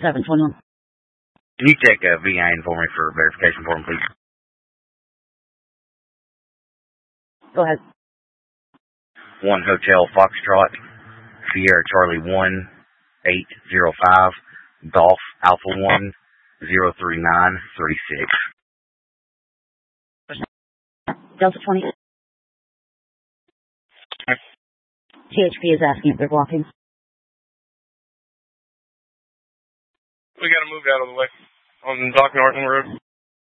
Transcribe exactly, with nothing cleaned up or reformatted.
seven twenty-one. Can you check uh, V I N for me for verification for him, please? Go ahead. One Hotel Foxtrot, Sierra Charlie one, eight zero five, Golf Alpha one, zero three nine three six. Delta twenty. T H P is asking if they're blocking. We got to move out of the way on Doc Norton Road.